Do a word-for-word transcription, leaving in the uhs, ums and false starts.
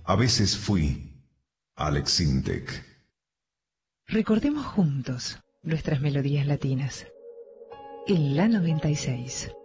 A veces fui Alex Sintek. Recordemos juntos nuestras melodías latinas. En la noventa y seis.